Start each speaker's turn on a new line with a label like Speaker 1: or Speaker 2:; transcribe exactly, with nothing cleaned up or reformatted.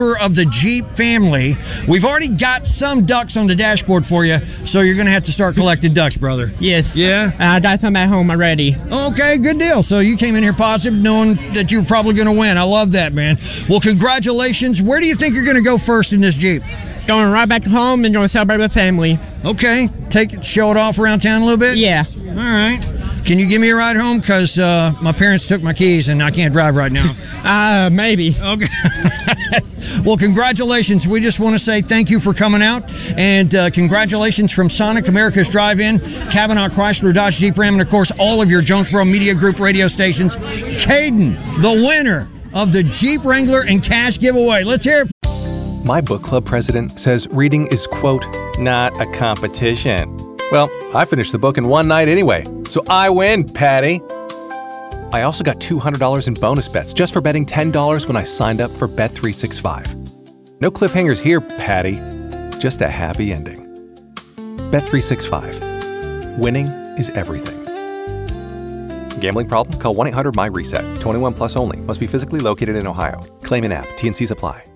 Speaker 1: of the Jeep family. We've already got some ducks on the dashboard for you, so you're going to have to start collecting ducks, brother.
Speaker 2: Yes.
Speaker 1: Yeah?
Speaker 2: I got some at home already.
Speaker 1: Okay, good deal. So you came in here positive knowing that you were probably going to win. I love that, man. Well, congratulations. Where do you think you're going to go first in this Jeep?
Speaker 2: Going right back home and going to celebrate with family.
Speaker 1: Okay. Take it, show it off around town a little bit?
Speaker 2: Yeah.
Speaker 1: All right. Can you give me a ride home? Because uh, my parents took my keys and I can't drive right now.
Speaker 2: Uh, maybe.
Speaker 1: Okay. Well, congratulations. We just want to say thank you for coming out. And uh, congratulations from Sonic, America's Drive-In, Kavanaugh, Chrysler, Dodge, Jeep, Ram, and, of course, all of your Jonesboro Media Group radio stations. Caden, the winner of the Jeep Wrangler and cash giveaway. Let's hear it.
Speaker 3: My book club president says reading is, quote, not a competition. Well, I finished the book in one night anyway, so I win, Patty. I also got two hundred dollars in bonus bets just for betting ten dollars when I signed up for Bet three sixty-five. No cliffhangers here, Patty. Just a happy ending. Bet three sixty-five. Winning is everything. Gambling problem? Call one eight hundred M Y RESET. twenty-one plus only. Must be physically located in Ohio. Claim in app. T and Cs apply.